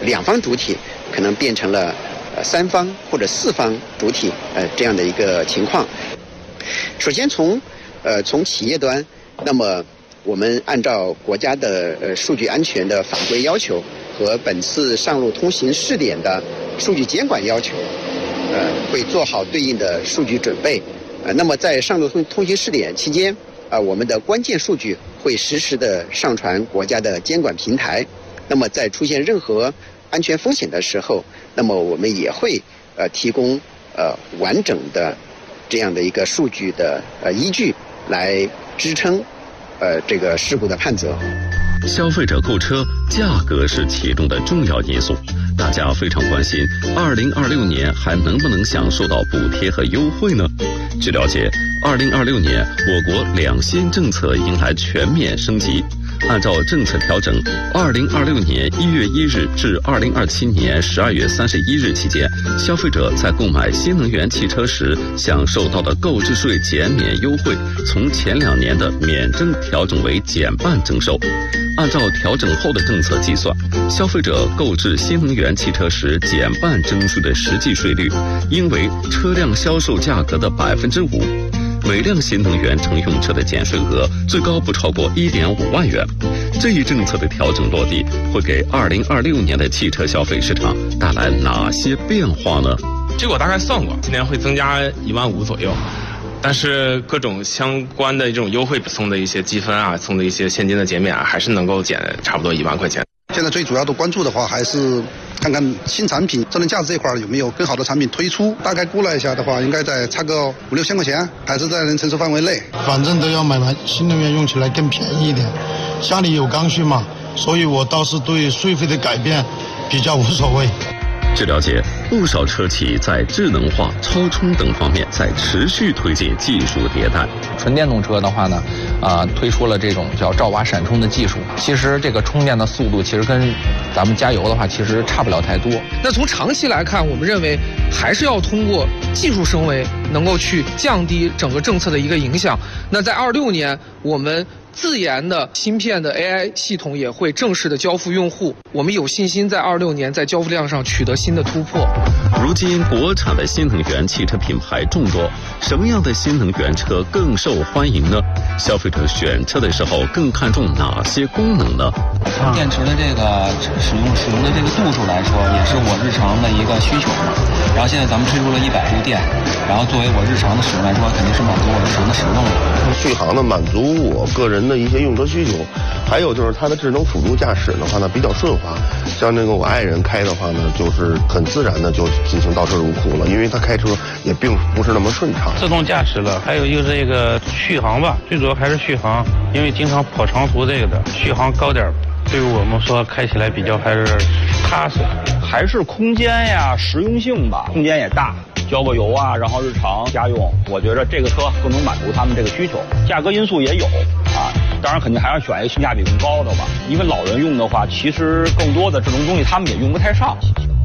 2方主体可能变成了3方或者4方主体这样的一个情况。首先从企业端，那么我们按照国家的数据安全的法规要求和本次上路通行试点的数据监管要求，会做好对应的数据准备。那么在上路通行试点期间，我们的关键数据会实时的上传国家的监管平台。那么在出现任何安全风险的时候，那么我们也会提供完整的这样的一个数据的依据来支撑这个事故的判责。 消费者购车价格是其中的重要因素，大家非常关心2026年还能不能享受到补贴和优惠呢？据了解，2026年我国2新政策迎来全面升级。按照政策调整，2026年1月1日至2027年12月31日期间，消费者在购买新能源汽车时享受到的购置税减免优惠，从前2年的免征调整为减半征收。按照调整后的政策计算，消费者购置新能源汽车时减半征税的实际税率应为车辆销售价格的5%。每辆新能源乘用车的减税额最高不超过1.5万元。这一政策的调整落地，会给2026年的汽车消费市场带来哪些变化呢？ 这个我大概算过，今年会增加1万5左右。但是各种相关的这种优惠送的一些积分啊，送的一些现金的减免啊，还是能够减差不多1万块钱。 现在最主要的关注的话，还是看看新产品智能驾驶这块有没有更好的产品推出。大概估了一下的话，应该在差个5、6千块钱，还是在能承受范围内。 反正都要买完新能源用起来更便宜一点。家里有刚需嘛，所以我倒是对税费的改变比较无所谓。 据了解，不少车企在智能化、超充等方面在持续推进技术迭代。 纯电动车的话呢，推出了这种叫兆瓦闪充的技术。其实这个充电的速度其实跟咱们加油的话其实差不了太多。 那从长期来看，我们认为还是要通过技术升维，能够去降低整个政策的一个影响。那在26年，我们自研的芯片的 AI 系统也会正式的交付用户，我们有信心在26年在交付量上取得新的突破。 如今国产的新能源汽车品牌众多，什么样的新能源车更受欢迎呢？消费者选车的时候更看重哪些功能呢？ 电池的这个使用的这个度数来说，也是我日常的一个需求嘛。然后现在咱们推出了100度电，然后作为我日常的使用来说，肯定是满足我日常的使用的。 续航呢，满足我个人的一些用车需求，还有就是它的智能辅助驾驶的话呢比较顺滑，像那个我爱人开的话呢，就是很自然的就进行倒车入库了，因为他开车也并不是那么顺畅。 自动驾驶了，还有一个这个续航吧，最主要还是续航，因为经常跑长途这个的，续航高点，对于我们说开起来比较还是踏实。 还是空间呀，实用性吧，空间也大。交个油啊，然后日常家用，我觉得这个车更能满足他们这个需求。价格因素也有啊，当然肯定还要选一个性价比更高的吧。因为老人用的话，其实更多的这种东西他们也用不太上。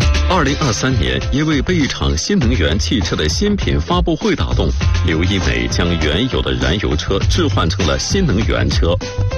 2023年，因为被一场新能源汽车的新品发布会打动，刘一美将原有的燃油车置换成了新能源车。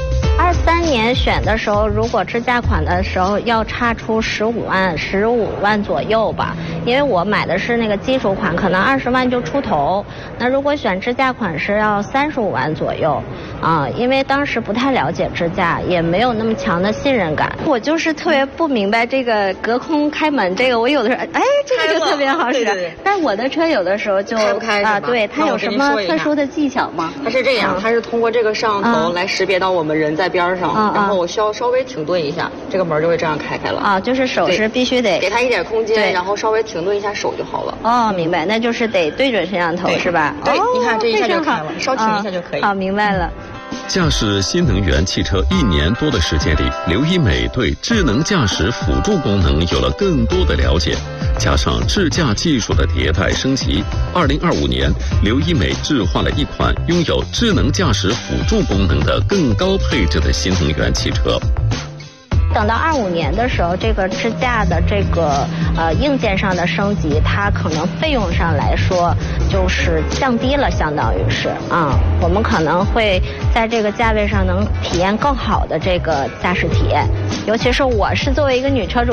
23年选的时候，如果支架款的时候要差出15万左右吧，因为我买的是那个基础款，可能20万就出头。那如果选支架款是要35万左右啊，因为当时不太了解支架，也没有那么强的信任感。我就是特别不明白这个隔空开门这个，我有的时候这个就特别好使，对但我的车有的时候就开不开是吧？ 对，它有什么特殊的技巧吗？ 它是这样，它是通过这个摄像头来识别到我们人在边上，然后我稍微停顿一下，这个门就会这样开了啊。 就是手是必须得给它一点空间，然后稍微停顿一下手就好了。 哦，明白，那就是得对准摄像头是吧？ 对，你看这一下就开了，稍停一下就可以。 好，明白了。 驾驶新能源汽车1年多的时间里，刘一美对智能驾驶辅助功能有了更多的了解，加上智驾技术的迭代升级，2025年，刘一美置换了一款拥有智能驾驶辅助功能的更高配置的新能源汽车。 等到25年的时候，这个支架的这个硬件上的升级，它可能费用上来说就是降低了，相当于是我们可能会在这个价位上能体验更好的这个驾驶体验，尤其是我是作为一个女车主。